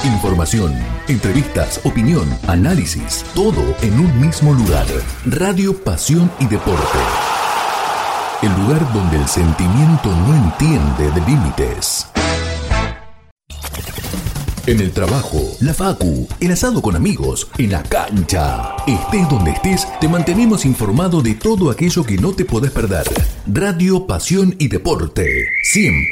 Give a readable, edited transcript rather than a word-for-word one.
Información, entrevistas, opinión, análisis, todo en un mismo lugar. Radio Pasión y Deporte. El lugar donde el sentimiento no entiende de límites. En el trabajo, la facu, el asado con amigos, en la cancha. Estés donde estés, te mantenemos informado de todo aquello que no te podés perder. Radio Pasión y Deporte. Siempre.